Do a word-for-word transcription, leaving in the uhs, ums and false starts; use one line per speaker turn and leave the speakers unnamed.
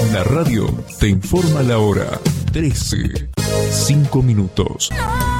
La radio te informa la hora. trece, cinco minutos.